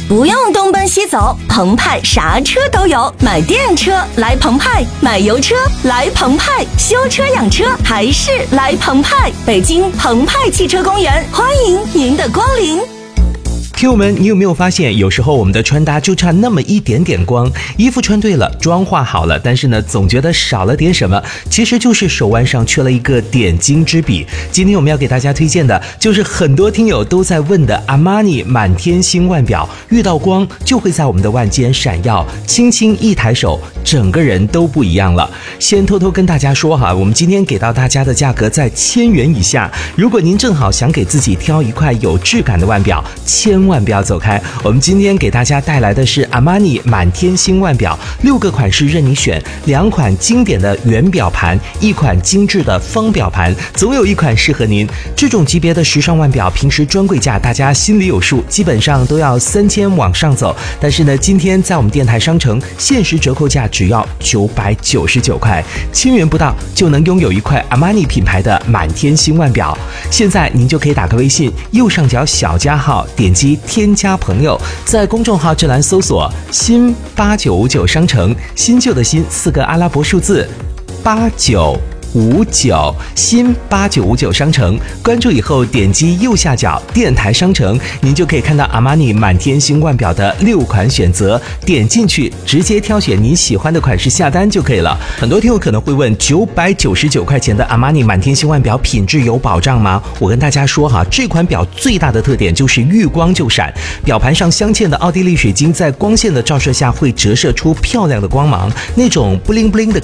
不用东奔西走，澎湃啥车都有。买电车来澎湃，买油车来澎湃，修车养车还是来澎湃。北京澎湃汽车公园，欢迎您的光临。 听友们，你有没有发现，有时候我们的穿搭就差那么一点点光，衣服穿对了，妆化好了，但是呢，总觉得少了点什么，其实就是手腕上缺了一个点睛之笔。今天我们要给大家推荐的就是很多听友都在问的阿玛尼满天星腕表，遇到光就会在我们的腕间闪耀，轻轻一抬手，整个人都不一样了。先偷偷跟大家说哈，我们今天给到大家的价格在1000元以下，如果您正好想给自己挑一块有质感的腕表，千万不要走开。我们今天给大家带来的是阿玛尼满天星腕表，6个款式任你选，2款经典的圆表盘，1款精致的方表盘，总有一款适合您。这种级别的时尚腕表，平时专柜价大家心里有数，基本上都要3000往上走，但是呢，今天在我们电台商城限时折扣价只要999块，1000元不到就能拥有一块阿玛尼品牌的满天星腕表。现在您就可以打开微信右上角小加号，点击添加朋友，在公众号这栏搜索新8959商城，新旧的新4个阿拉伯数字8959，新8959商城，关注以后点击右下角电台商城，您就可以看到阿玛尼满天星腕表的6款选择，点进去直接挑选您喜欢的款式下单就可以了。很多听友可能会问，999块钱的阿玛尼满天星腕表品质有保障吗？我跟大家说哈，这款表最大的特点就是遇光就闪，表盘上镶嵌的奥地利水晶在光线的照射下会折射出漂亮的光芒，那种布灵布灵的